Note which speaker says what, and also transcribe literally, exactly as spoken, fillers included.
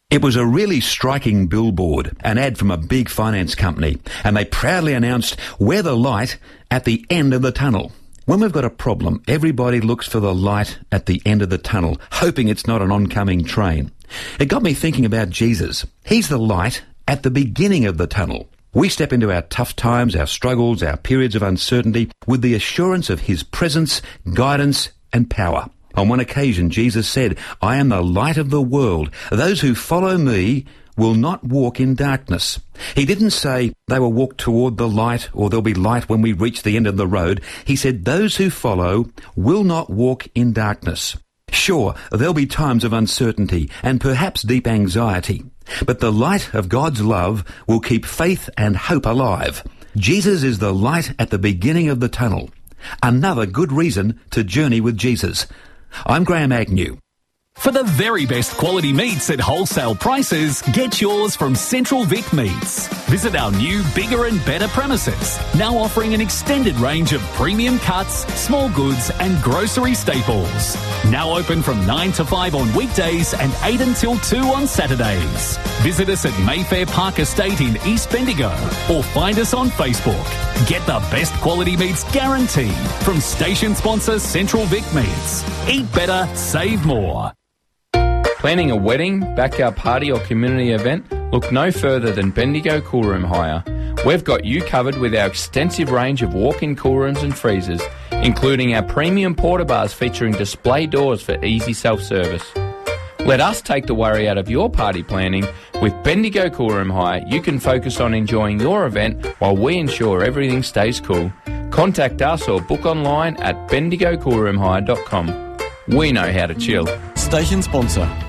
Speaker 1: It was a really striking billboard, an ad from a big finance company, and they proudly announced, "We're the light at the end of the tunnel." When we've got a problem, everybody looks for the light at the end of the tunnel, hoping it's not an oncoming train. It got me thinking about Jesus. He's the light at the beginning of the tunnel. We step into our tough times, our struggles, our periods of uncertainty with the assurance of his presence, guidance and power. On one occasion, Jesus said, "I am the light of the world. Those who follow me will not walk in darkness." He didn't say they will walk toward the light or there'll be light when we reach the end of the road. He said those who follow will not walk in darkness. Sure, there'll be times of uncertainty and perhaps deep anxiety, but the light of God's love will keep faith and hope alive. Jesus is the light at the beginning of the tunnel. Another good reason to journey with Jesus. I'm Graham Agnew.
Speaker 2: For the very best quality meats at wholesale prices, get yours from Central Vic Meats. Visit our new, bigger and better premises, now offering an extended range of premium cuts, small goods and grocery staples. Now open from nine to five on weekdays and eight until two on Saturdays. Visit us at Mayfair Park Estate in East Bendigo or find us on Facebook. Get the best quality meats guaranteed from station sponsor Central Vic Meats. Eat better, save more.
Speaker 3: Planning a wedding, backyard party or community event? Look no further than Bendigo Cool Room Hire. We've got you covered with our extensive range of walk-in cool rooms and freezers, including our premium porta bars featuring display doors for easy self-service. Let us take the worry out of your party planning. With Bendigo Cool Room Hire, you can focus on enjoying your event while we ensure everything stays cool. Contact us or book online at bendigo cool room hire dot com. We know how to chill.
Speaker 4: Station sponsor,